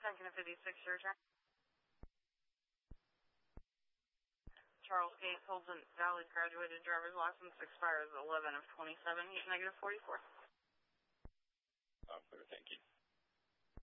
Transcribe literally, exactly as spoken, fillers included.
Duncan at fifty-six, your turn. Charles Gates holds a valid graduated driver's license, expires eleven of twenty-seven. He's negative forty-four. I'm clear, thank you.